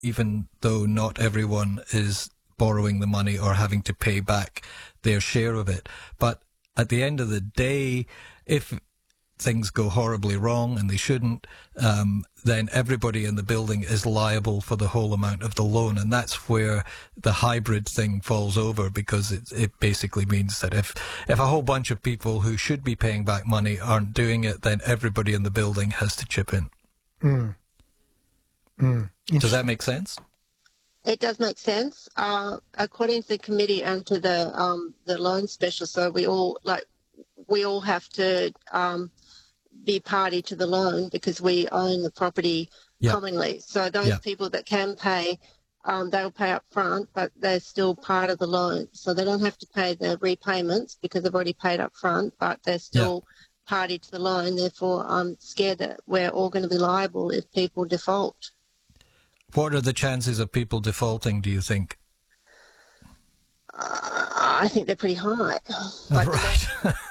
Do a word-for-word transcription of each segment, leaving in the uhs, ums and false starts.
even though not everyone is borrowing the money or having to pay back their share of it. But at the end of the day, if things go horribly wrong, and they shouldn't, um, then everybody in the building is liable for the whole amount of the loan. And that's where the hybrid thing falls over, because it, it basically means that if, if a whole bunch of people who should be paying back money aren't doing it, then everybody in the building has to chip in. Mm. Mm. Does that make sense? It does make sense. Uh, according to the committee and to the um, the loan specialist, so we all like we all have to um, be party to the loan because we own the property yeah. commonly. So those yeah. people that can pay, um, they'll pay up front, but they're still part of the loan. So they don't have to pay the repayments because they've already paid up front, but they're still yeah. party to the loan. Therefore, I'm scared that we're all going to be liable if people default. What are the chances of people defaulting, do you think? Uh, I think they're pretty high. Like right.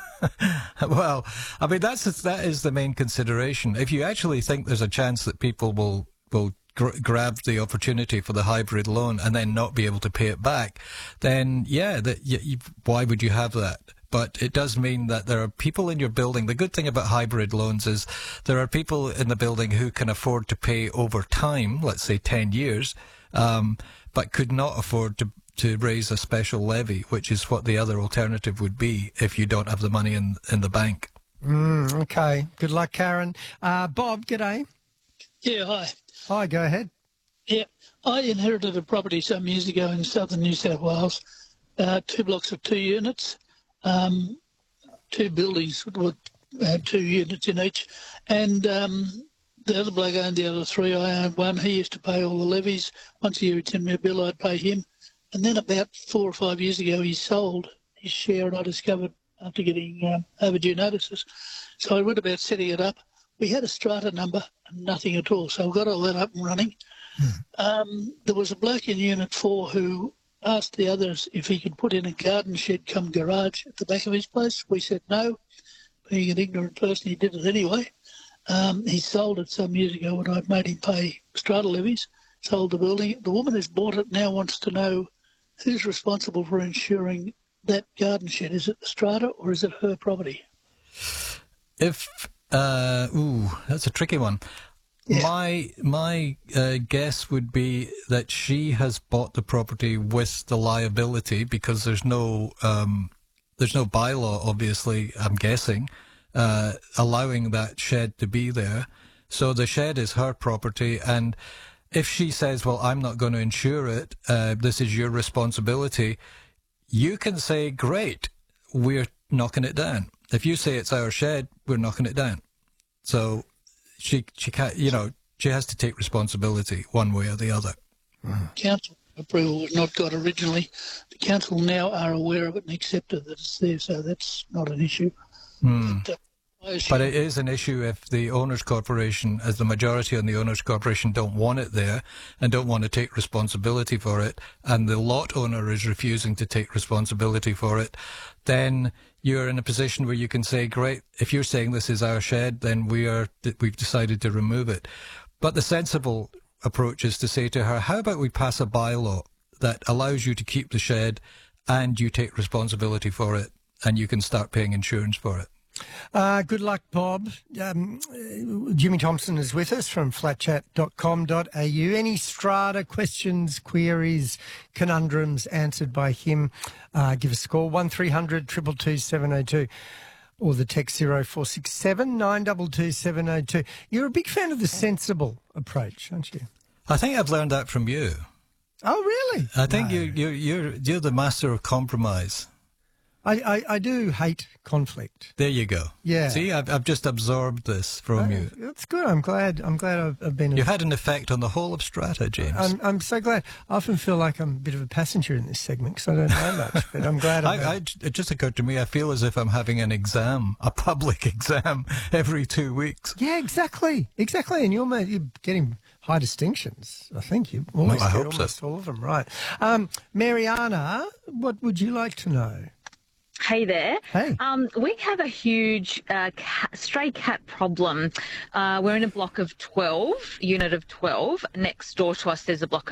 Well, I mean, that's that is the main consideration. If you actually think there's a chance that people will will gr- grab the opportunity for the hybrid loan and then not be able to pay it back, then yeah, that you, you, why would you have that? But it does mean that there are people in your building. The good thing about hybrid loans is there are people in the building who can afford to pay over time, let's say ten years, um, but could not afford to to raise a special levy, which is what the other alternative would be if you don't have the money in in the bank. Mm, okay. Good luck, Karen. Uh, Bob, g'day. Yeah, hi. Hi, go ahead. Yeah, I inherited a property some years ago in southern New South Wales, uh, two blocks of two units, um, two buildings with uh, two units in each, and um, the other bloke owned the other three. I owned one. He used to pay all the levies. Once a year he'd send me a bill, I'd pay him. And then about four or five years ago, he sold his share, and I discovered after getting um, overdue notices. So I went about setting it up. We had a strata number and nothing at all. So I got all that up and running. Hmm. Um, there was a bloke in Unit four who asked the others if he could put in a garden shed cum garage at the back of his place. We said no. Being an ignorant person, he did it anyway. Um, he sold it some years ago when I made him pay strata levies, sold the building. The woman who's bought it now wants to know who's responsible for ensuring that garden shed. Is it the strata or is it her property? If, uh, ooh, that's a tricky one. Yeah. My my uh, guess would be that she has bought the property with the liability because there's no um, there's no bylaw, obviously, I'm guessing, uh, allowing that shed to be there. So the shed is her property, and if she says, well, I'm not going to insure it, uh, this is your responsibility, you can say, great, we're knocking it down. If you say it's our shed, we're knocking it down. So she she can't, you know, she has to take responsibility one way or the other. Mm. Council approval was not got originally. The council now are aware of it and accepted that it's there, so that's not an issue. Mm. But, uh, But it is an issue if the owners' corporation, as the majority on the owners' corporation, don't want it there and don't want to take responsibility for it, and the lot owner is refusing to take responsibility for it, then you're in a position where you can say, great, if you're saying this is our shed, then we are, we've decided to remove it. But the sensible approach is to say to her, how about we pass a bylaw that allows you to keep the shed and you take responsibility for it and you can start paying insurance for it. Uh, good luck, Bob. Um, Jimmy Thompson is with us from flat chat dot com dot a u. Any strata questions, queries, conundrums answered by him, uh, give us a call, one three hundred two two two seven oh two or the text zero four six seven nine two two seven oh two. You're a big fan of the sensible approach, aren't you? I think I've learned that from you. Oh, really? I think no. you, you, you're, you're the master of compromise. I, I, I do hate conflict. There you go. Yeah. See, I've, I've just absorbed this from uh, you. That's good. I'm glad. I'm glad I've, I've been. You had an effect on the whole of Strata, James. I'm, I'm so glad. I often feel like I'm a bit of a passenger in this segment because I don't know much, but I'm glad. I'm I, I, it just occurred to me. I feel as if I'm having an exam, a public exam, every two weeks. Yeah, exactly, exactly. And you're you're getting high distinctions. I think you almost well, I get hope almost so. all of them right. Um, Mariana, what would you like to know? Hey there. Hey. Um, we have a huge uh, cat, stray cat problem. Uh, we're in a block of twelve, unit of twelve. Next door to us, there's a block